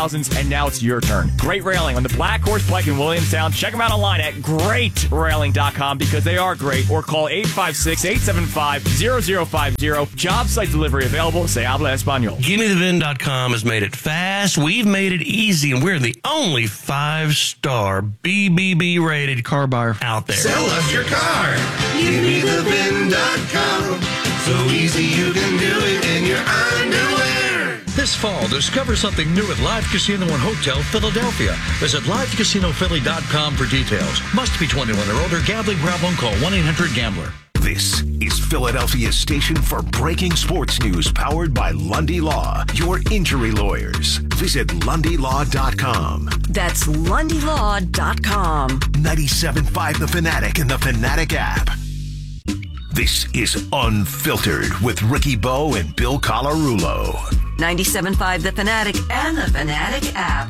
And now it's your turn. Great Railing on the Black Horse Pike in Williamstown. Check them out online at greatrailing.com because they are great. Or call 856-875-0050. Job site delivery available. Se habla español. GimmeTheVin.com has made it fast. We've made it easy. And we're the only 5-star BBB rated car buyer out there. Sell us your car. GimmeTheVin.com. So easy you can do it in your underwear. This fall, discover something new at Live Casino and Hotel Philadelphia. Visit LiveCasinoPhilly.com for details. Must be 21 or older. Gambling problem? Call 1-800-GAMBLER. This is Philadelphia's station for breaking sports news, powered by Lundy Law, your injury lawyers. Visit LundyLaw.com. That's LundyLaw.com. 97.5 The Fanatic and the Fanatic app. This is Unfiltered with Ricky Bowe and Bill Colarulo. 97.5 The Fanatic and the Fanatic app.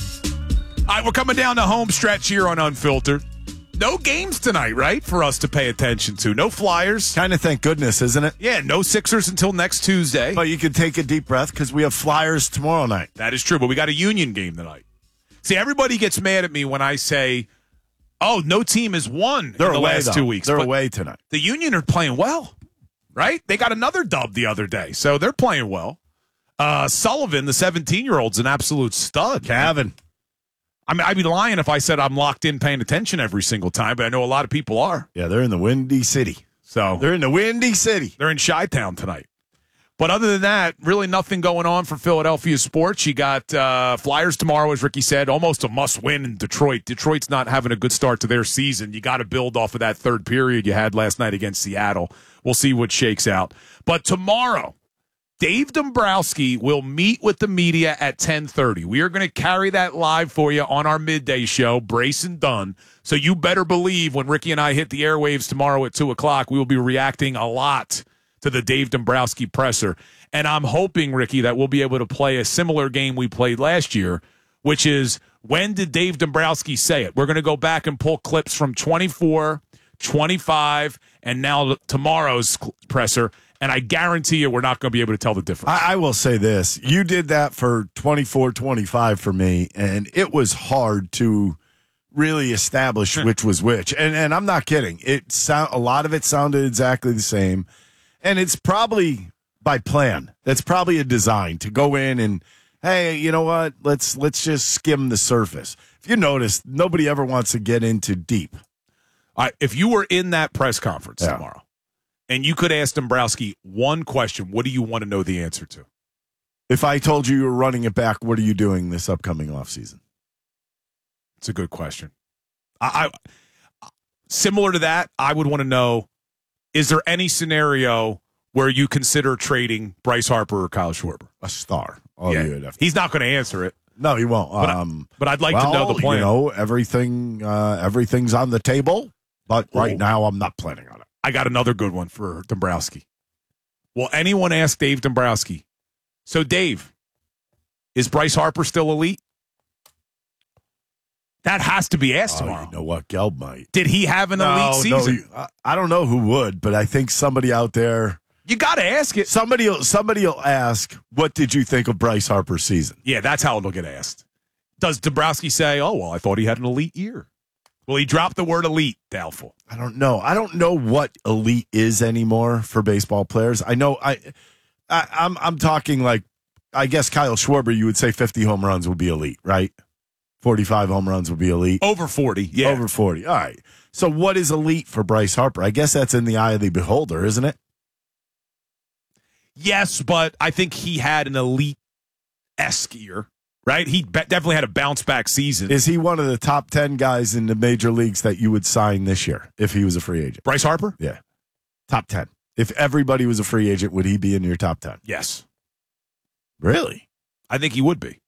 All right, we're coming down the home stretch here on Unfiltered. No games tonight, right, for us to pay attention to. No Flyers. Kind of thank goodness, isn't it? Yeah, no Sixers until next Tuesday. But you can take a deep breath because we have Flyers tomorrow night. That is true, but we got a Union game tonight. See, everybody gets mad at me when I say, oh, no team has won in the last 2 weeks. They're but away tonight. The Union are playing well, right? They got another dub the other day, so they're playing well. Sullivan, the 17-year-old's an absolute stud. Cavan. I mean, I'd be lying if I said I'm locked in paying attention every single time, but I know a lot of people are. Yeah, they're in the Windy City. They're in Chi-Town tonight. But other than that, really nothing going on for Philadelphia sports. You got Flyers tomorrow, as Ricky said, almost a must-win in Detroit. Detroit's not having a good start to their season. You got to build off of that third period you had last night against Seattle. We'll see what shakes out. But tomorrow, Dave Dombrowski will meet with the media at 10:30. We are going to carry that live for you on our midday show, Brace and Dunn. So you better believe when Ricky and I hit the airwaves tomorrow at 2 o'clock, we will be reacting a lot to the Dave Dombrowski presser. And I'm hoping, Ricky, that we'll be able to play a similar game we played last year, which is, when did Dave Dombrowski say it? We're going to go back and pull clips from 24, 25, and now tomorrow's presser. And I guarantee you we're not going to be able to tell the difference. I will say this. You did that for 24-25 for me, and it was hard to really establish which was which. And I'm not kidding. A lot of it sounded exactly the same. And it's probably by plan. That's probably a design to go in and, hey, you know what? Let's just skim the surface. If you notice, nobody ever wants to get into deep. If you were in that press conference tomorrow, and you could ask Dombrowski one question, what do you want to know the answer to? If I told you were running it back, what are you doing this upcoming offseason? It's a good question. I similar to that, I would want to know, is there any scenario where you consider trading Bryce Harper or Kyle Schwarber? A star. He's not going to answer it. No, he won't. But I'd like to know the plan. You know, everything's on the table, but right now I'm not planning on it. I got another good one for Dombrowski. Will anyone ask Dave Dombrowski, so Dave, is Bryce Harper still elite? That has to be asked tomorrow. You know what? Gelb might. Did he have an elite season? No, I don't know who would, but I think somebody out there. You got to ask it. Somebody will ask, what did you think of Bryce Harper's season? Yeah, that's how it'll get asked. Does Dombrowski say, oh, well, I thought he had an elite year? Well, he dropped the word elite, doubtful. I don't know. I don't know what elite is anymore for baseball players. I know I'm talking like, I guess Kyle Schwarber, you would say 50 home runs would be elite, right? 45 home runs would be elite. Over 40, yeah. Over 40. All right. So what is elite for Bryce Harper? I guess that's in the eye of the beholder, isn't it? Yes, but I think he had an elite-esque year. Right? He definitely had a bounce-back season. Is he one of the top 10 guys in the major leagues that you would sign this year if he was a free agent? Bryce Harper? Yeah. Top 10. If everybody was a free agent, would he be in your top 10? Yes. Really? I think he would be.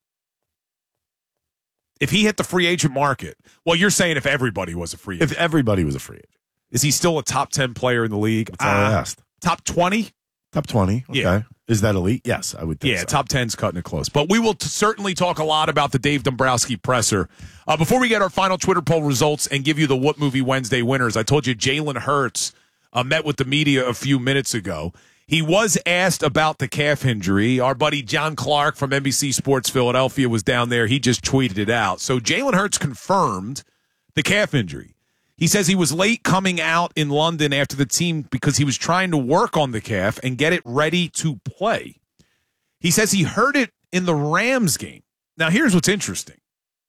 If he hit the free agent market. Well, you're saying if everybody was a free agent. If everybody was a free agent. Is he still a top 10 player in the league? That's all I asked. Top 20? Top 20. Okay. Yeah. Is that elite? Yes, I would think so. Yeah, top 10's cutting it close. But we will certainly talk a lot about the Dave Dombrowski presser. Before we get our final Twitter poll results and give you the What Movie Wednesday winners, I told you Jalen Hurts met with the media a few minutes ago. He was asked about the calf injury. Our buddy John Clark from NBC Sports Philadelphia was down there. He just tweeted it out. So Jalen Hurts confirmed the calf injury. He says he was late coming out in London after the team because he was trying to work on the calf and get it ready to play. He says he heard it in the Rams game. Now, here's what's interesting.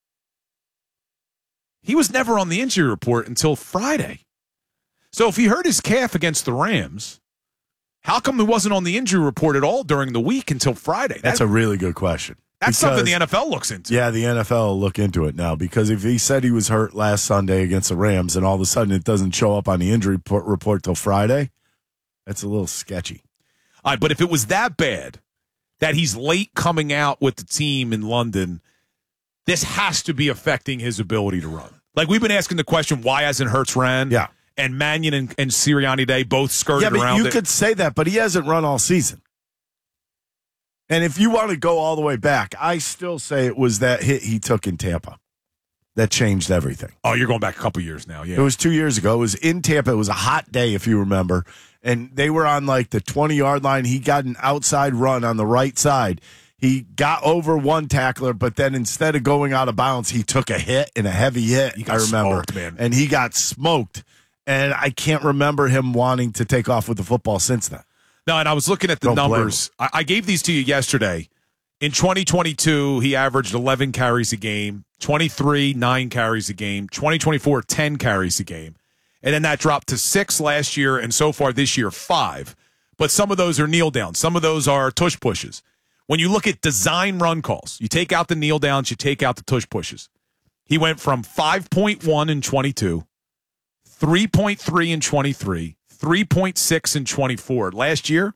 He was never on the injury report until Friday. So if he hurt his calf against the Rams, how come he wasn't on the injury report at all during the week until Friday? That's a really good question. That's something the NFL looks into. Yeah, the NFL will look into it now, because if he said he was hurt last Sunday against the Rams and all of a sudden it doesn't show up on the injury report till Friday, that's a little sketchy. All right, but if it was that bad that he's late coming out with the team in London, this has to be affecting his ability to run. Like, we've been asking the question, why hasn't Hurts ran? Yeah. And Mannion and Sirianni Day both skirted around it. Yeah, but you could say that, but he hasn't run all season. And if you want to go all the way back, I still say it was that hit he took in Tampa that changed everything. Oh, you're going back a couple years now, yeah. It was 2 years ago. It was in Tampa. It was a hot day, if you remember. And they were on like the 20-yard line. He got an outside run on the right side. He got over one tackler, but then instead of going out of bounds, he took a hit, and a heavy hit, He got I remember. smoked, man. And he got smoked. And I can't remember him wanting to take off with the football since then. No, and I was looking at the numbers. I gave these to you yesterday. In 2022, he averaged 11 carries a game. 23, 9 carries a game. 2024, 10 carries a game. And then that dropped to 6 last year, and so far this year, 5. But some of those are kneel downs. Some of those are tush pushes. When you look at design run calls, you take out the kneel downs, you take out the tush pushes. He went from 5.1 in 22, 3.3 in 23, 3.6 in 24. Last year,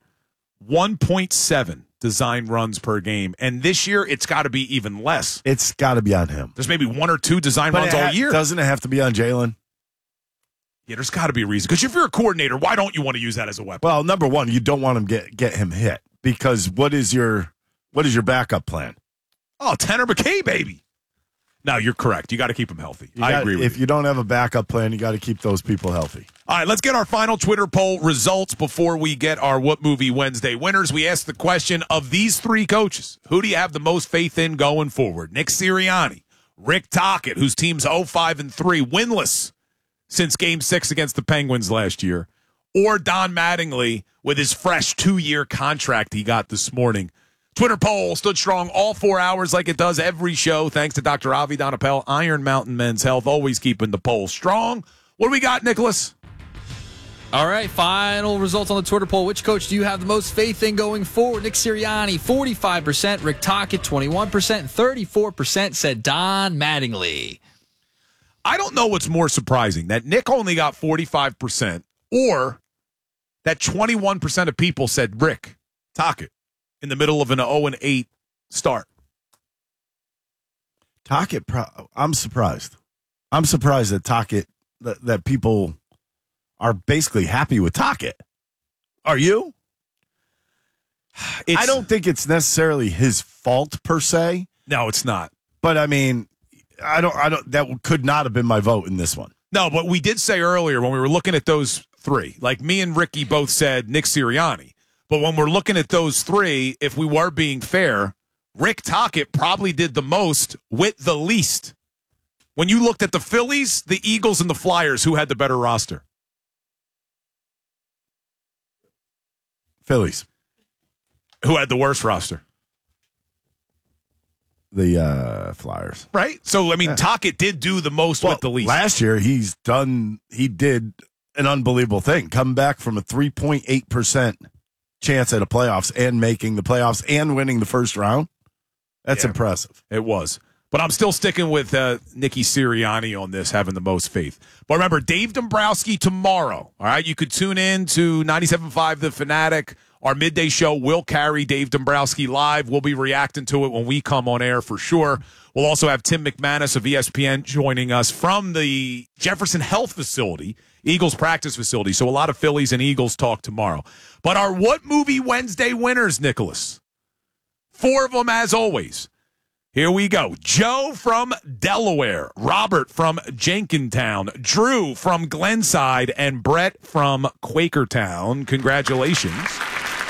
1.7 design runs per game. And this year, it's got to be even less. It's got to be on him. There's maybe 1 or 2 design runs all year. Doesn't it have to be on Jalen? Yeah, there's got to be a reason. Because if you're a coordinator, why don't you want to use that as a weapon? Well, number one, you don't want him get him hit, because what is your backup plan? Oh, Tanner McKay, baby. No, you're correct. You got to keep him healthy. I agree with you. If you don't have a backup plan, you got to keep those people healthy. All right, let's get our final Twitter poll results before we get our What Movie Wednesday winners. We asked the question, of these 3 coaches, who do you have the most faith in going forward? Nick Sirianni, Rick Tocchet, whose team's 0-5-3, winless since Game 6 against the Penguins last year, or Don Mattingly with his fresh 2-year contract he got this morning. Twitter poll stood strong all 4 hours like it does every show, thanks to Dr. Avi Donapel, Iron Mountain Men's Health, always keeping the poll strong. What do we got, Nicholas? All right, final results on the Twitter poll. Which coach do you have the most faith in going forward? Nick Sirianni, 45%, Rick Tocchet, 21%, and 34% said Don Mattingly. I don't know what's more surprising, that Nick only got 45%, or that 21% of people said Rick Tocchet in the middle of an 0-8 start. Tocchet, I'm surprised. I'm surprised that Tocchet, that people are basically happy with Tocchet. Are you? I don't think it's necessarily his fault per se. No, it's not. But I mean, I don't. That could not have been my vote in this one. No, but we did say earlier when we were looking at those 3, like me and Ricky both said Nick Sirianni. But when we're looking at those 3, if we were being fair, Rick Tocchet probably did the most with the least. When you looked at the Phillies, the Eagles, and the Flyers, who had the better roster? Phillies. Who had the worst roster? The Flyers. Right? So, I mean, Tocchet did do the most with the least. Last year, he did an unbelievable thing. Coming back from a 3.8% chance at a playoffs and making the playoffs and winning the first round. That's impressive. It was. But I'm still sticking with Nicky Sirianni on this, having the most faith. But remember, Dave Dombrowski tomorrow. All right, you could tune in to 97.5 The Fanatic. Our midday show will carry Dave Dombrowski live. We'll be reacting to it when we come on air for sure. We'll also have Tim McManus of ESPN joining us from the Jefferson Health Facility, Eagles practice facility. So a lot of Phillies and Eagles talk tomorrow. But our What Movie Wednesday winners, Nicholas? 4 of them as always. Here we go. Joe from Delaware, Robert from Jenkintown, Drew from Glenside, and Brett from Quakertown. Congratulations.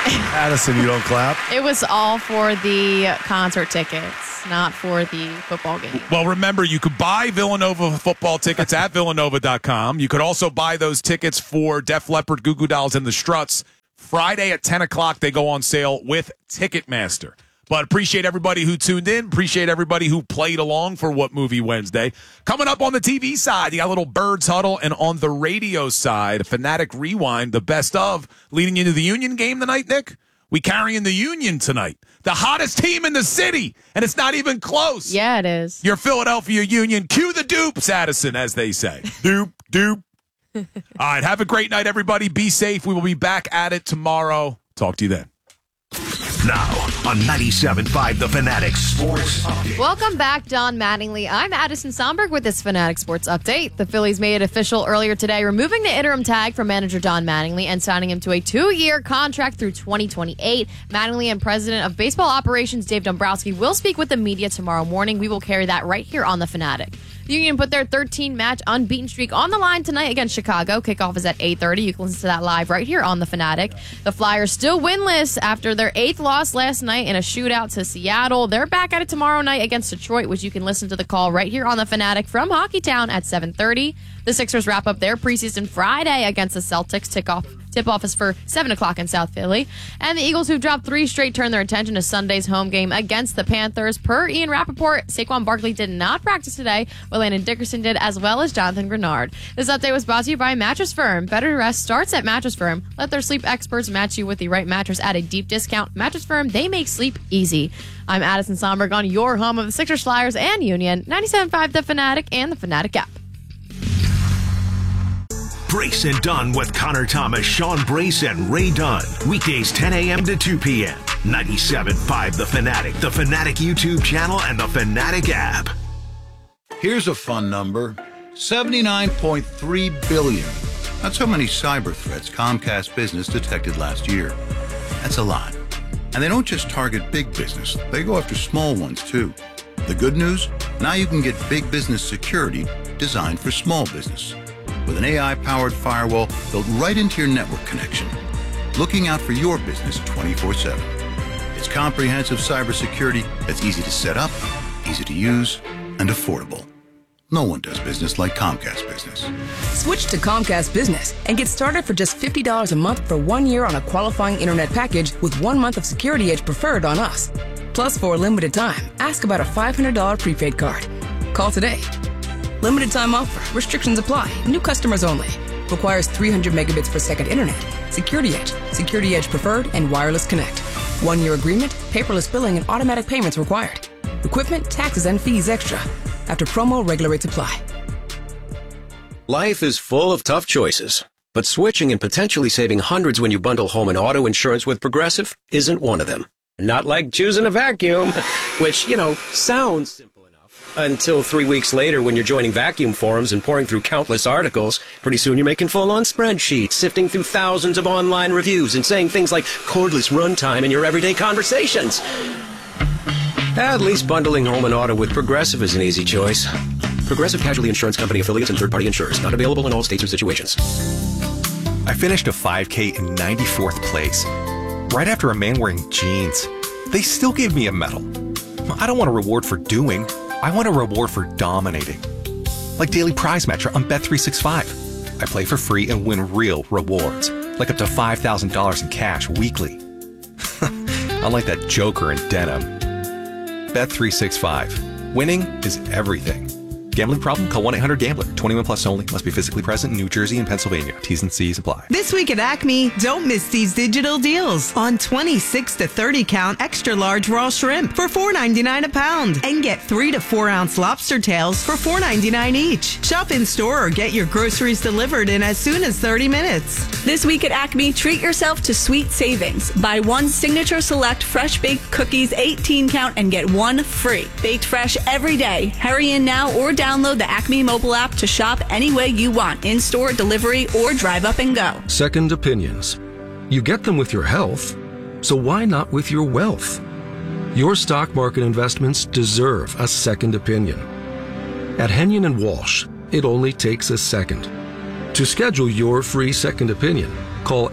Addison, you don't clap? It was all for the concert tickets, not for the football game. Well, remember, you could buy Villanova football tickets at villanova.com. You could also buy those tickets for Def Leppard, Goo Goo Dolls, and the Struts. Friday at 10 o'clock, they go on sale with Ticketmaster. But appreciate everybody who tuned in. Appreciate everybody who played along for What Movie Wednesday. Coming up on the TV side, you got a little Birds Huddle. And on the radio side, Fanatic Rewind, the best of. Leading into the Union game tonight, Nick? We carrying the Union tonight. The hottest team in the city. And it's not even close. Yeah, it is. Your Philadelphia Union. Cue the dupes, Addison, as they say. Dupe. All right, have a great night, everybody. Be safe. We will be back at it tomorrow. Talk to you then. Now on 97.5 The Fanatic Sports Update. Welcome back, Don Mattingly. I'm Addison Somberg with this Fanatic Sports Update. The Phillies made it official earlier today, removing the interim tag from manager Don Mattingly and signing him to a 2-year contract through 2028. Mattingly and President of Baseball Operations Dave Dombrowski will speak with the media tomorrow morning. We will carry that right here on The Fanatic. The Union put their 13-match unbeaten streak on the line tonight against Chicago. Kickoff is at 8:30. You can listen to that live right here on The Fanatic. The Flyers still winless after their 8th loss last night in a shootout to Seattle. They're back at it tomorrow night against Detroit, which you can listen to the call right here on The Fanatic from Hockeytown at 7:30. The Sixers wrap up their preseason Friday against the Celtics. Tip-off is for 7 o'clock in South Philly. And the Eagles, who've dropped 3 straight, turn their attention to Sunday's home game against the Panthers. Per Ian Rappaport, Saquon Barkley did not practice today, but Landon Dickerson did, as well as Jonathan Grenard. This update was brought to you by Mattress Firm. Better rest starts at Mattress Firm. Let their sleep experts match you with the right mattress at a deep discount. Mattress Firm, they make sleep easy. I'm Addison Somberg on your home of the Sixers, Flyers, and Union. 97.5 The Fanatic and The Fanatic app. Brace and Dunn with Connor Thomas, Sean Brace, and Ray Dunn. Weekdays 10 a.m. to 2 p.m. 97.5 The Fanatic YouTube channel, and The Fanatic app. Here's a fun number. 79.3 billion. That's how many cyber threats Comcast Business detected last year. That's a lot. And they don't just target big business. They go after small ones, too. The good news? Now you can get big business security designed for small business. With an AI-powered firewall built right into your network connection, looking out for your business 24/7. It's comprehensive cybersecurity that's easy to set up, easy to use, and affordable. No one does business like Comcast Business. Switch to Comcast Business and get started for just $50 a month for 1 year on a qualifying internet package with 1 month of Security Edge Preferred on us. Plus, for a limited time, ask about a $500 prepaid card. Call today. Limited time offer. Restrictions apply. New customers only. Requires 300 megabits per second internet. Security Edge Preferred, and Wireless Connect. 1 year agreement, paperless billing, and automatic payments required. Equipment, taxes, and fees extra. After promo, regular rates apply. Life is full of tough choices, but switching and potentially saving hundreds when you bundle home and auto insurance with Progressive isn't one of them. Not like choosing a vacuum, which, sounds simple. Until 3 weeks later when you're joining vacuum forums and pouring through countless articles. Pretty soon you're making full-on spreadsheets, sifting through thousands of online reviews and saying things like cordless runtime in your everyday conversations. At least bundling home and auto with Progressive is an easy choice. Progressive Casualty Insurance Company affiliates and third-party insurers. Not available in all states or situations. I finished a 5K in 94th place. Right after a man wearing jeans. They still gave me a medal. I don't want a reward for doing. I want a reward for dominating. Like Daily Prize Matcher on Bet365. I play for free and win real rewards, like up to $5,000 in cash weekly. Unlike that joker in denim. Bet365. Winning is everything. Gambling problem? Call 1-800-GAMBLER. 21 plus only. Must be physically present in New Jersey and Pennsylvania. T's and C's apply. This week at Acme, don't miss these digital deals on 26 to 30 count extra large raw shrimp for $4.99 a pound, and get 3 to 4 ounce lobster tails for $4.99 each. Shop in store or get your groceries delivered in as soon as 30 minutes. This week at Acme, treat yourself to sweet savings. Buy 1 Signature Select fresh baked cookies 18 count and get 1 free. Baked fresh every day. Hurry in now or download the Acme mobile app to shop any way you want, in-store, delivery, or drive up and go. Second opinions. You get them with your health, so why not with your wealth? Your stock market investments deserve a second opinion. At Henyon & Walsh, it only takes a second. To schedule your free second opinion, Call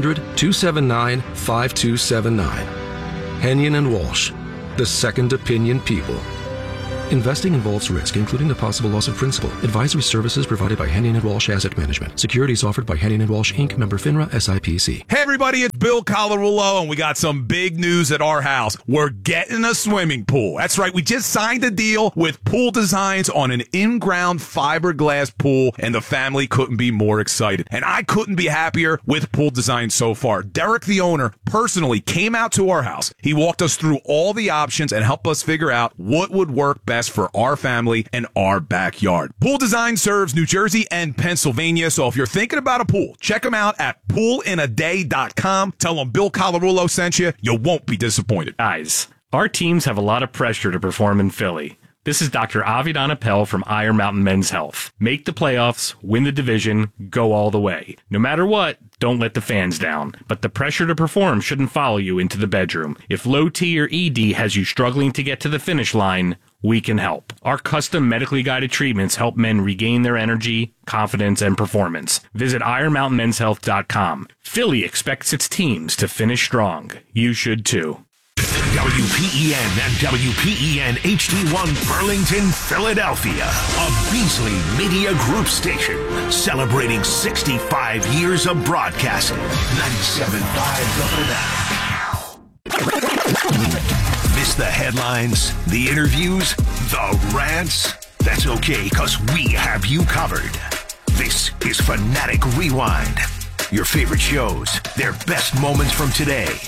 800-279-5279. Henyon and Walsh, the second opinion people. Investing involves risk, including the possible loss of principal. Advisory services provided by Henyon & Walsh Asset Management. Securities offered by Henyon & Walsh, Inc., member FINRA, SIPC. Hey, everybody, it's Bill Colarulo, and we got some big news at our house. We're getting a swimming pool. That's right. We just signed a deal with Pool Designs on an in-ground fiberglass pool, and the family couldn't be more excited. And I couldn't be happier with Pool Designs so far. Derek, the owner, personally came out to our house. He walked us through all the options and helped us figure out what would work best for our family and our backyard. Pool Design serves New Jersey and Pennsylvania, so if you're thinking about a pool, check them out at poolinaday.com. Tell them Bill Colarulo sent you. You won't be disappointed. Guys, our teams have a lot of pressure to perform in Philly. This is Dr. Avidan Appel from Iron Mountain Men's Health. Make the playoffs, win the division, go all the way. No matter what, don't let the fans down. But the pressure to perform shouldn't follow you into the bedroom. If low T or ED has you struggling to get to the finish line, we can help. Our custom medically guided treatments help men regain their energy, confidence, and performance. Visit IronMountainMen'sHealth.com. Philly expects its teams to finish strong. You should too. WPEN and WPEN HD1 Burlington, Philadelphia. A Beasley Media Group station celebrating 65 years of broadcasting. 97.5 The Fanatic. Miss the headlines, the interviews, the rants? That's okay, because we have you covered. This is Fanatic Rewind. Your favorite shows, their best moments from today.